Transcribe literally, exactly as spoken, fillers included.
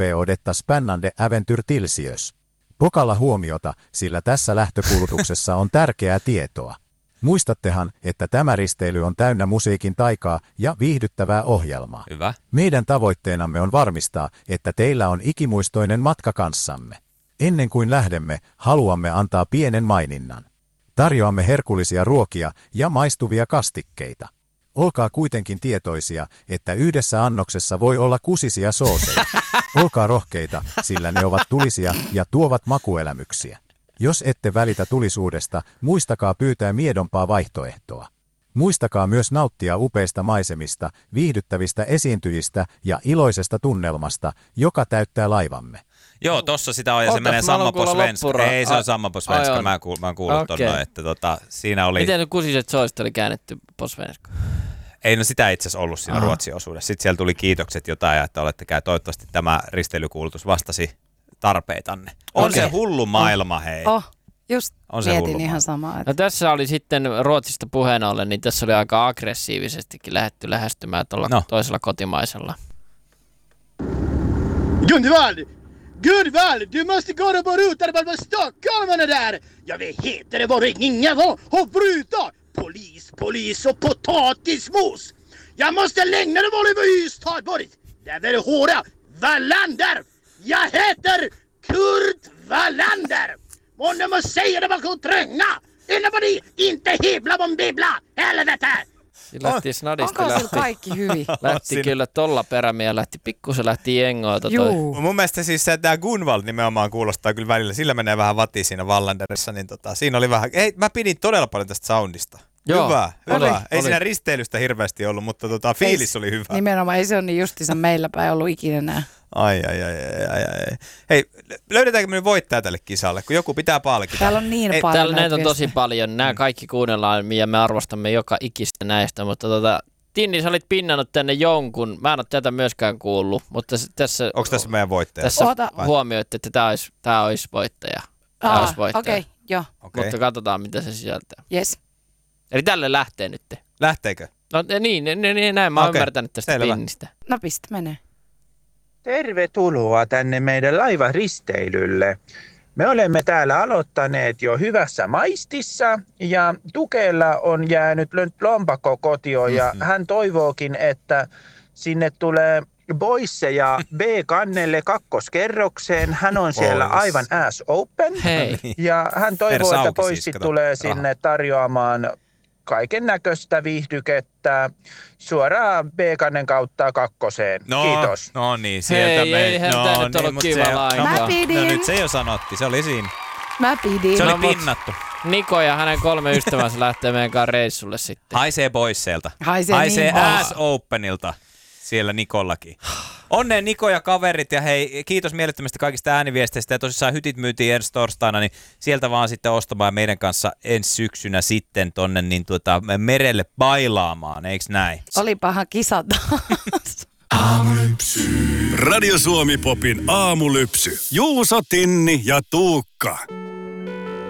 på detta spännande äventyr tills. Pokalla huomiota, sillä tässä lähtökuulutuksessa on tärkeää tietoa. Muistattehan, että tämä risteily on täynnä musiikin taikaa ja viihdyttävää ohjelmaa. Hyvä. Meidän tavoitteenamme on varmistaa, että teillä on ikimuistoinen matka kanssamme. Ennen kuin lähdemme, haluamme antaa pienen maininnan. Tarjoamme herkullisia ruokia ja maistuvia kastikkeita. Olkaa kuitenkin tietoisia, että yhdessä annoksessa voi olla kusisia sooseja. Olkaa rohkeita, sillä ne ovat tulisia ja tuovat makuelämyksiä. Jos ette välitä tulisuudesta, muistakaa pyytää miedompaa vaihtoehtoa. Muistakaa myös nauttia upeista maisemista, viihdyttävistä esiintyjistä ja iloisesta tunnelmasta, joka täyttää laivamme. Joo, tossa sitä on ja se Otas, menee mä haluan Samma på kuulla svenska. loppura- Ei, se on Ai- Samma på ai svenska. on. Mä, kuul, mä oon kuullut Okei. tonne, että tota, siinä oli... Miten ne kusiset soiset oli käännetty på svenska? Ei, no sitä itse asiassa ollut siinä Aha. Ruotsin osuudessa. Sitten siellä tuli kiitokset jotain, ja että olette käy. Toivottavasti tämä risteilykuulutus vastasi tarpeitanne. On Okei. se hullu maailma, hei. Oh, just On se mietin hullu ihan maailma. samaa. Että No tässä oli sitten Ruotsista puheen ollen, niin tässä oli aika aggressiivisestikin lähdetty lähestymään tuolla No. toisella kotimaisella. Gunvald! Gunvald! Du måste gå och bruta det på stockholmarna där! Ja, vad heter det? Var det ingen var och bruta? Polis, polis och potatismos! Jag måste längre var det var Ystad varit! Där var det håra Wallander! Jag heter Kurt Wallander! Och när man säger det var tränga! Innan man inte hibla om bibla! Helvete! Lähti snadisti, onko sillä lähti, kaikki hyvin? lähti Siinä- kyllä tolla perämiä, lähti pikkusen lähti jengoilta toi. Juu. Mun mielestä siis se, tämä Gunvald nimenomaan kuulostaa kyllä välillä. Sillä menee vähän vatiin siinä Wallanderissa, niin tota, siinä oli vähän... Ei, mä pidin todella paljon tästä soundista. Joo, hyvä, oli, hyvä. Ei oli. siinä risteilystä hirveästi ollut, mutta tota, fiilis oli hyvä. Nimenomaan ei se ole niin justiinsa meillä päin ollut ikinä nää. Ai, ai, ai, ai, ai, ai. Hei, löydetäänkö me nyt voittaja tälle kisalle, kun joku pitää palkita? Täällä on niin Ei, paljon Täällä näitä on viestejä. tosi paljon. Nämä kaikki kuunnellaan ja me arvostamme joka ikistä näistä, mutta tota, Tinni, sä olit pinnannut tänne jonkun. Mä en ole tätä myöskään kuullut, mutta s- tässä, Onko tässä meidän voittaja? tässä Ota. huomioitte, että tämä olisi, tämä olisi voittaja. Tämä Aa, olisi voittaja. okei, okay, joo, Okei. Mutta katsotaan, mitä se sisältää. yes. Eli tälle lähtee nyt. Lähteekö? No niin, niin, niin näin mä oon Okei, ymmärtänyt tästä selvä. pinnistä. No pistä menee. Tervetuloa tänne meidän laivaristeilylle. Me olemme täällä aloittaneet jo hyvässä maistissa ja Tukella on jäänyt nyt lompakko kotioon ja hän toivookin, että sinne tulee boisseja B-kannelle kakkoskerrokseen. Hän on siellä Boys. aivan ass open Hei. ja hän toivoo, Persa että auki boissit siis, kato. tulee Raha. sinne tarjoamaan kaiken näköistä viihdykettä suoraan B-kannen kautta kakkoseen. No, Kiitos. No niin, sieltä Hei, me... eihän no, tää nyt niin, ollut mut kiva se, lainkaan. no, Mä pidin. No nyt se jo sanotti, se oli siinä. Mä pidin. Se oli No, mut- pinnattu. Niko ja hänen kolme ystävänsä lähtee meidän kanssa reissulle sitten. Haisee boisseilta. Haisee Haisee niin paha. ass openilta. Siellä Nikollakin. Onneen Niko ja kaverit ja hei, kiitos mielettömästi kaikista ääniviesteistä ja tosissaan hytit myytiin ensi torstaina, niin sieltä vaan sitten ostamaan meidän kanssa ensi syksynä sitten tonne niin tuota, merelle bailaamaan, eiks näin? Olipahan kisa taas. Radio Suomi Popin aamulypsy. Juuso, Tinni ja Tuukka.